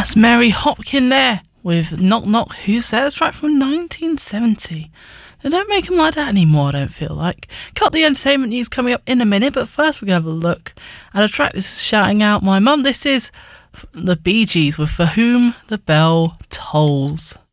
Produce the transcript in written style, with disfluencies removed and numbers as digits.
That's Mary Hopkin there with Knock Knock Who's There? A track from 1970. They don't make them like that anymore, I don't feel like. Got the entertainment news coming up in a minute, but first we're going to have a look at a track. This is shouting out my mum. This is the Bee Gees with For Whom the Bell Tolls.